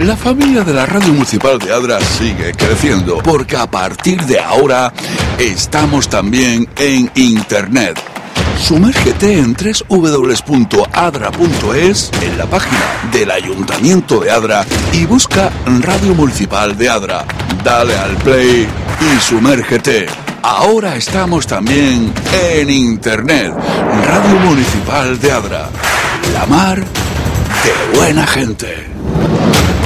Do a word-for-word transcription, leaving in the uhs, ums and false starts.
La familia de la Radio Municipal de Adra sigue creciendo, porque a partir de ahora estamos también en Internet. Sumérgete en doble u doble u doble u punto adra punto es, en la página del Ayuntamiento de Adra, y busca Radio Municipal de Adra. Dale al play y sumérgete. Ahora estamos también en Internet. Radio Municipal de Adra. La mar de buena gente.